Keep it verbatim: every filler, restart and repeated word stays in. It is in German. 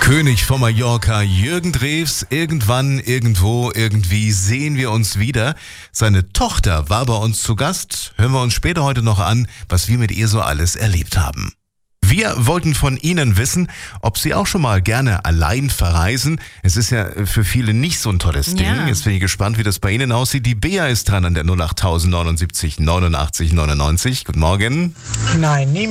König von Mallorca, Jürgen Drews. Irgendwann, irgendwo, irgendwie sehen wir uns wieder. Seine Tochter war bei uns zu Gast. Hören wir uns später heute noch an, was wir mit ihr so alles erlebt haben. Wir wollten von Ihnen wissen, ob Sie auch schon mal gerne allein verreisen. Es ist ja für viele nicht so ein tolles Ding. Ja. Jetzt bin ich gespannt, wie das bei Ihnen aussieht. Die Bea ist dran an der null acht neunundsiebzig neunundachtzig neunundneunzig. Guten Morgen. Nein, nie